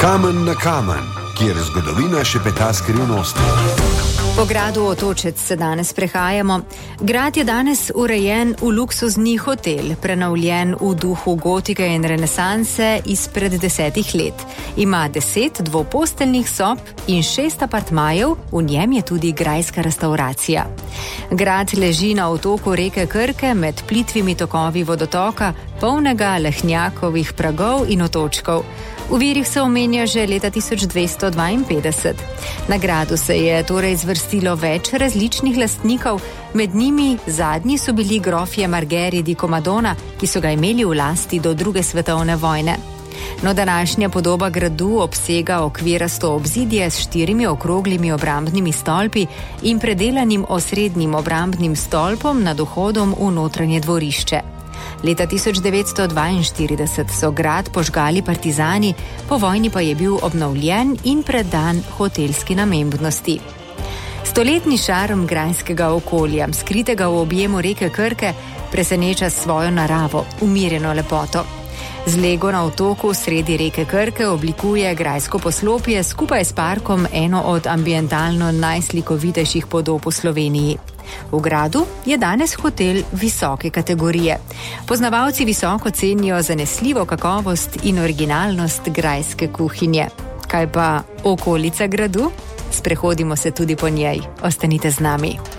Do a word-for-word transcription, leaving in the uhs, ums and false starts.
Kamen na kamen, kjer zgodovina šepeta skrivnosti. Po gradu Otočec se danes prehajamo. Grad je danes urejen v luksuzni hotel, prenovljen v duhu gotike in renesanse izpred desetih let. Ima deset dvoposteljnih sob in šest apartmajev, v njem je tudi grajska restauracija. Grad leži na otoku reke Krke med plitvimi tokovi vodotoka, polnega lehnjakovih pragov in otočkov. V virih se omenja že leta tisoč dvesto dvainpetdeset. Na gradu se je torej zvrstilo več različnih lastnikov, med njimi zadnji so bili grofje Margheri di Comadona, ki so ga imeli v lasti do druge svetovne vojne. No, današnja podoba gradu obsega okvirasto obzidje s štirimi okroglimi obrambnimi stolpi in predelanim osrednjim obrambnim stolpom nad vhodom v notranje dvorišče. Leta tisoč devetsto dvainštirideset so grad požgali partizani, po vojni pa je bil obnovljen in predan hotelski namembnosti. Stoletni šarm grajskega okolja, skritega v objemu reke Krke, preseneča svojo naravo, umirjeno lepoto. Z lego na otoku sredi reke Krke oblikuje grajsko poslopje skupaj s parkom eno od ambientalno najslikovitejših podob v Sloveniji. V gradu je danes hotel visoke kategorije. Poznavalci visoko cenijo zanesljivo kakovost in originalnost grajske kuhinje. Kaj pa okolica gradu? Sprehodimo se tudi po njej. Ostanite z nami.